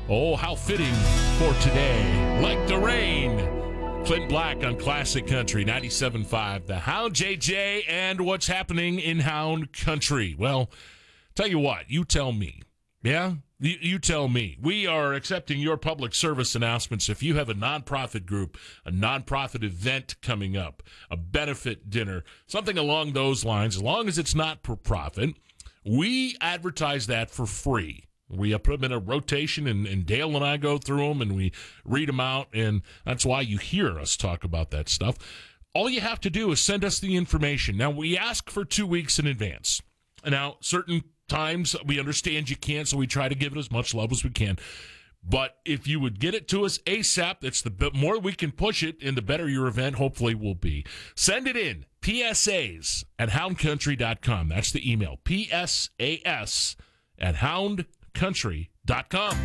Oh, how fitting for today. Like the rain. Clint Black on Classic Country 97.5. The Hound, JJ, and what's happening in Hound Country. Well, tell you what, you tell me. Yeah? You tell me. We are accepting your public service announcements. If you have a nonprofit group, a nonprofit event coming up, a benefit dinner, something along those lines, as long as it's not for profit, we advertise that for free. We put them in a rotation, and Dale and I go through them, and we read them out, and that's why you hear us talk about that stuff. All you have to do is send us the information. Now, we ask for 2 weeks in advance. Now, certain times we understand you can't, so we try to give it as much love as we can. But if you would get it to us ASAP, that's the more we can push it, and the better your event hopefully will be. Send it in, PSAs@houndcountry.com. That's the email, PSAS@houndcountry.com.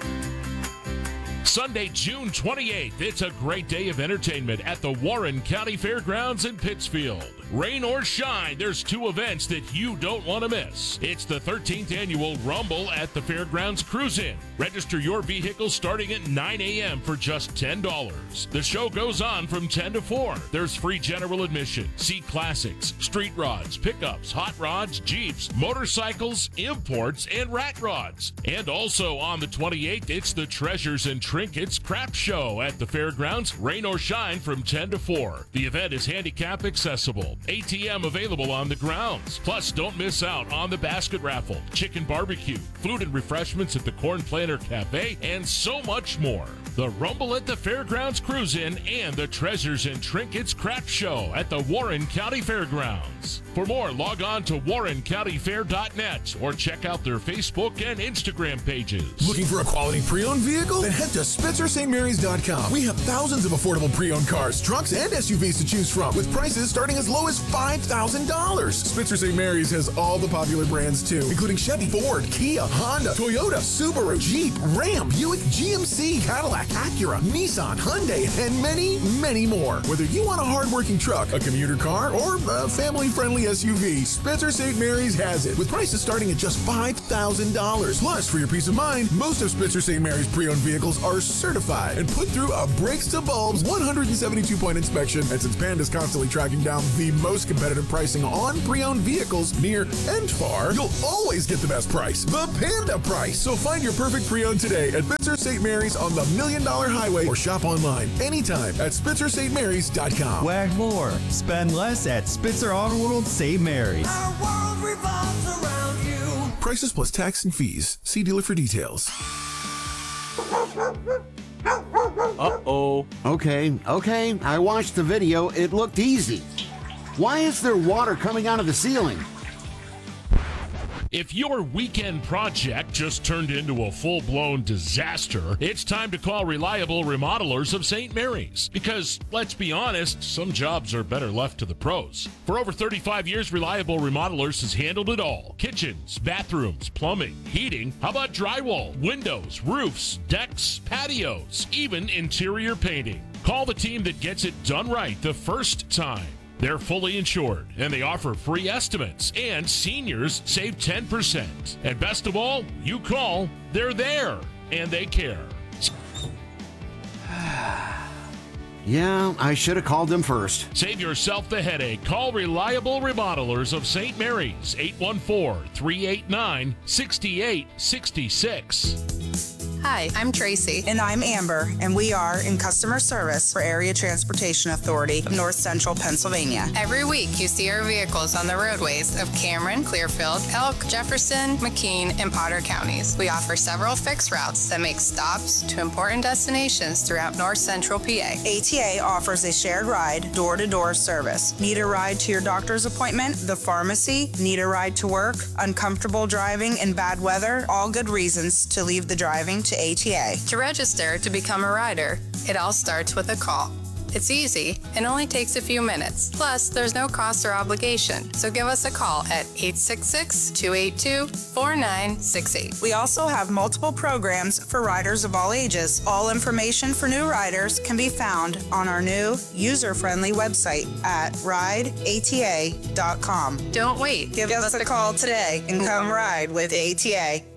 Sunday, June 28th, it's a great day of entertainment at the Warren County Fairgrounds in Pittsfield. Rain or shine, there's 2 events that you don't want to miss. It's the 13th annual Rumble at the Fairgrounds Cruise-In. Register your vehicle starting at 9 a.m. for just $10. The show goes on from 10 to 4. There's free general admission. See classics, street rods, pickups, hot rods, Jeeps, motorcycles, imports, and rat rods. And also on the 28th, it's the Treasures and Trinkets Craft Show at the Fairgrounds. Rain or shine from 10 to 4. The event is handicap accessible. ATM available on the grounds. Plus, don't miss out on the basket raffle, chicken barbecue, food and refreshments at the Corn Planter Cafe, and so much more. The Rumble at the Fairgrounds Cruise-In and the Treasures and Trinkets Craft Show at the Warren County Fairgrounds. For more, log on to warrencountyfair.net or check out their Facebook and Instagram pages. Looking for a quality pre-owned vehicle? Then head to SpitzerStMarys.com. We have thousands of affordable pre-owned cars, trucks, and SUVs to choose from, with prices starting as low as $5,000. Spitzer St. Mary's has all the popular brands too, including Chevy, Ford, Kia, Honda, Toyota, Subaru, Jeep, Ram, Buick, GMC, Cadillac, Acura, Nissan, Hyundai, and many, many more. Whether you want a hard-working truck, a commuter car, or a family-friendly SUV, Spitzer St. Mary's has it, with prices starting at just $5,000. Plus, for your peace of mind, most of Spitzer St. Mary's pre-owned vehicles are certified and put through a brakes-to-bulbs 172-point inspection. And since Panda's constantly tracking down the most competitive pricing on pre-owned vehicles near and far, you'll always get the best price, the Panda price. So find your perfect pre-owned today at Spitzer St. Mary's on the $1 Million Highway, or shop online anytime at SpitzerStMarys.com. Wag more, spend less at Spitzer Auto World St. Mary's. Our world revolves around you. Prices plus tax and fees. See dealer for details. Uh-oh. Okay, I watched the video. It looked easy. Why is there water coming out of the ceiling? If your weekend project just turned into a full-blown disaster, it's time to call Reliable Remodelers of St. Mary's. Because, let's be honest, some jobs are better left to the pros. For over 35 years, Reliable Remodelers has handled it all. Kitchens, bathrooms, plumbing, heating, how about drywall, windows, roofs, decks, patios, even interior painting. Call the team that gets it done right the first time. They're fully insured, and they offer free estimates, and seniors save 10%. And best of all, you call, they're there, and they care. Yeah, I should have called them first. Save yourself the headache. Call Reliable Remodelers of St. Mary's, 814-389-6866. Hi, I'm Tracy. And I'm Amber, and we are in customer service for Area Transportation Authority of North Central Pennsylvania. Every week, you see our vehicles on the roadways of Cameron, Clearfield, Elk, Jefferson, McKean, and Potter counties. We offer several fixed routes that make stops to important destinations throughout North Central PA. ATA offers a shared ride, door-to-door service. Need a ride to your doctor's appointment, the pharmacy, need a ride to work, uncomfortable driving in bad weather, all good reasons to leave the driving to ATA. To register to become a rider, it all starts with a call. It's easy and only takes a few minutes. Plus, there's no cost or obligation. So give us a call at 866-282-4968. We also have multiple programs for riders of all ages. All information for new riders can be found on our new user-friendly website at rideata.com. Don't wait. Give us a call today and come ride with ATA.